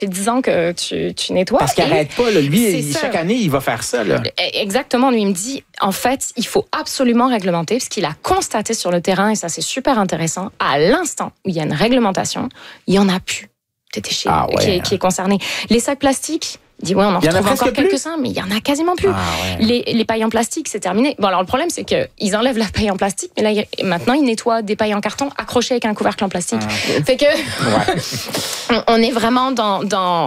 fait 10 ans que tu nettoies. Parce qu'il n'arrête pas, là. Lui, chaque année, il va faire ça, là. Exactement. Lui, il me dit, en fait, il faut absolument réglementer, parce qu'il a constaté sur le terrain, et ça, c'est super intéressant, à l'instant où il y a une réglementation, il n'y en a plus de déchets qui est concerné. Les sacs plastiques, il dit, on en retrouve encore quelques-uns, mais il y en a quasiment plus. Les pailles en plastique, c'est terminé. Bon, alors le problème, c'est qu'ils enlèvent la paille en plastique, mais là, maintenant, ils nettoient des pailles en carton accrochées avec un couvercle en plastique. Fait que on est vraiment dans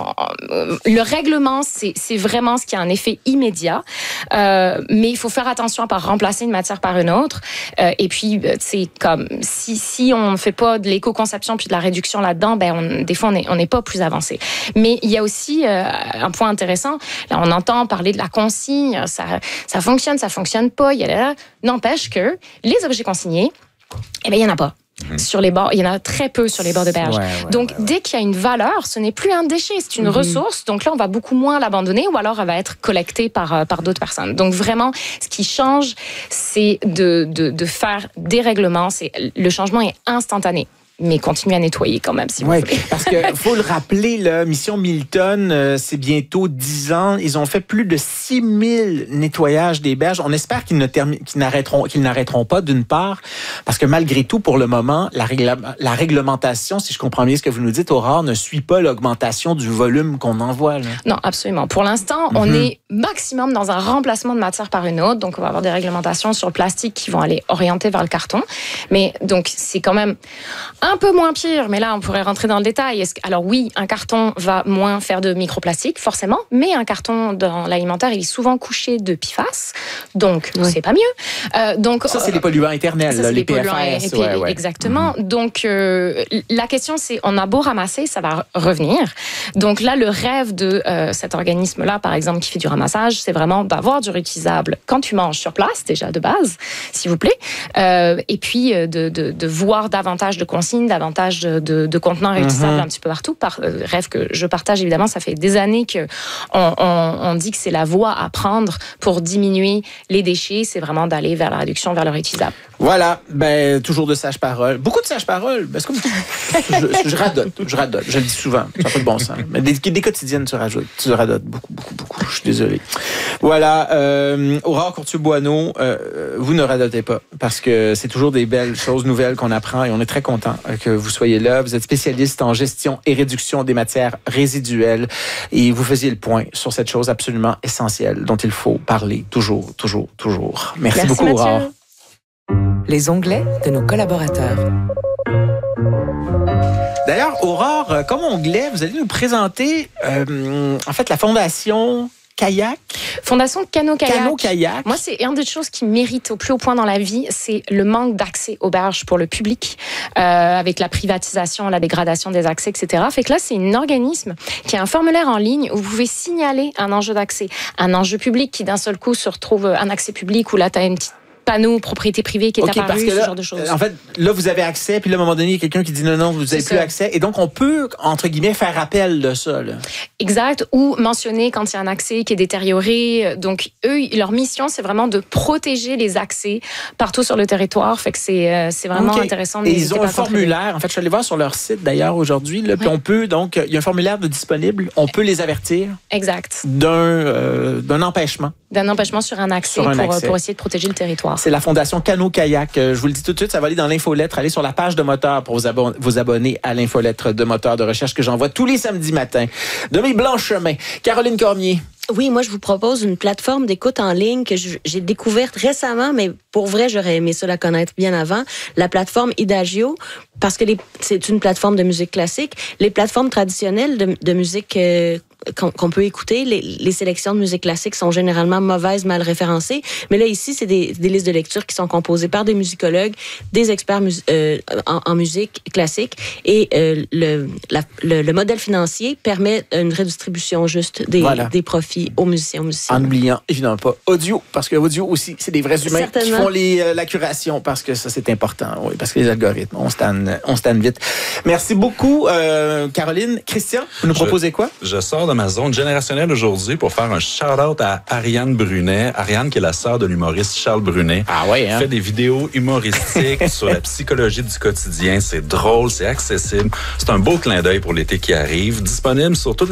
le règlement, c'est vraiment ce qui a un effet immédiat. Mais il faut faire attention à ne pas remplacer une matière par une autre. Et puis, c'est comme si on ne fait pas de l'éco-conception puis de la réduction là-dedans, des fois, on n'est pas plus avancé. Mais il y a aussi un point intéressant. Là, on entend parler de la consigne, ça fonctionne pas. N'empêche que les objets consignés, il n'y en a pas. Sur les bords, il y en a très peu sur les bords de berge. Donc, dès qu'il y a une valeur, ce n'est plus un déchet, c'est une ressource. Donc là, on va beaucoup moins l'abandonner ou alors elle va être collectée par d'autres personnes. Donc vraiment, ce qui change, c'est de faire des règlements. Le changement est instantané. Mais continuez à nettoyer quand même, si vous voulez. Parce que faut le rappeler, là, Mission Milton, c'est bientôt 10 ans. Ils ont fait plus de 6000 nettoyages des berges. On espère qu'ils n'arrêteront pas, d'une part, parce que malgré tout, pour le moment, la réglementation, si je comprends bien ce que vous nous dites, Aurore, ne suit pas l'augmentation du volume qu'on envoie. Là. Non, absolument. Pour l'instant, on est maximum dans un remplacement de matière par une autre. Donc, on va avoir des réglementations sur le plastique qui vont aller orienter vers le carton. Mais donc, c'est quand même un peu moins pire, mais là, on pourrait rentrer dans le détail. Alors oui, un carton va moins faire de microplastique, forcément, mais un carton dans l'alimentaire, il est souvent couché de PFAS, donc c'est pas mieux. Donc ça, c'est les polluants éternels, les PFAS. Exactement. Donc, la question, c'est, on a beau ramasser, ça va revenir. Donc là, le rêve de cet organisme-là, par exemple, qui fait du ramassage, c'est vraiment d'avoir du réutilisable quand tu manges sur place, déjà de base, s'il vous plaît, et puis de voir davantage de consignes, davantage de contenants réutilisables un petit peu partout. Rêve que je partage, évidemment, ça fait des années qu'on dit que c'est la voie à prendre pour diminuer les déchets, c'est vraiment d'aller vers la réduction, vers le réutilisable. Voilà, toujours de sages-paroles. Beaucoup de sages-paroles. C'est comme je radote, je le dis souvent, ça n'a pas de bon sens. Mais des quotidiennes, tu radotes beaucoup. Je suis désolé. Voilà, Aurore Courtier-Boineau, vous ne radotez pas, parce que c'est toujours des belles choses nouvelles qu'on apprend et on est très contents que vous soyez là. Vous êtes spécialiste en gestion et réduction des matières résiduelles et vous faisiez le point sur cette chose absolument essentielle dont il faut parler toujours. Merci beaucoup, Mathieu. Aurore. Les onglets de nos collaborateurs. D'ailleurs, Aurore, comme onglet, vous allez nous présenter en fait la Fondation Kayak. Fondation Canot-Kayak. Canot-Kayak. Moi, c'est une des choses qui mérite au plus haut point dans la vie, c'est le manque d'accès aux berges pour le public, avec la privatisation, la dégradation des accès, etc. Fait que là, c'est un organisme qui a un formulaire en ligne où vous pouvez signaler un enjeu d'accès, un enjeu public qui d'un seul coup se retrouve un accès public où là, tu as une petite panneau propriété privée qui est apparu, parce que là, ce genre de choses. En fait, là, vous avez accès, puis là, à un moment donné, il y a quelqu'un qui dit non, vous n'avez plus accès. Et donc, on peut, entre guillemets, faire appel de ça. Là. Exact. Ou mentionner quand il y a un accès qui est détérioré. Donc, eux, leur mission, c'est vraiment de protéger les accès partout sur le territoire. Fait que c'est vraiment intéressant. Et ils ont un formulaire. En fait, je suis allé voir sur leur site, d'ailleurs, aujourd'hui. Là, puis on peut, donc, il y a un formulaire disponible. On peut les avertir. Exact. D'un empêchement. D'un empêchement sur un accès pour essayer de protéger le territoire. C'est la Fondation Canot-Kayak. Je vous le dis tout de suite, ça va aller dans l'infolettre. Allez sur la page de Moteur pour vous abonner à l'infolettre de Moteur de recherche que j'envoie tous les samedis matins. De mes Blanchemin. Caroline Cormier. Oui, moi, je vous propose une plateforme d'écoute en ligne que j'ai découverte récemment, mais pour vrai, j'aurais aimé ça la connaître bien avant. La plateforme Idagio, parce que c'est une plateforme de musique classique. Les plateformes traditionnelles de musique qu'on peut écouter, les sélections de musique classique sont généralement mauvaises, mal référencées. Mais là, ici, c'est des listes de lecture qui sont composées par des musicologues, des experts en musique classique. Et le modèle financier permet une redistribution juste des profits aux musiciens, En n'oubliant évidemment pas audio, parce que audio aussi, c'est des vrais humains Certainement. qui font la curation, parce que ça, c'est important. Oui, parce que les algorithmes, on se tanne vite. Merci beaucoup, Caroline. Christian, vous nous proposez quoi? Je sors de ma zone générationnelle aujourd'hui pour faire un shout-out à Ariane Brunet. Ariane, qui est la sœur de l'humoriste Charles Brunet. Ah oui, hein? Fait des vidéos humoristiques sur la psychologie du quotidien. C'est drôle, c'est accessible. C'est un beau clin d'œil pour l'été qui arrive. Disponible sur toutes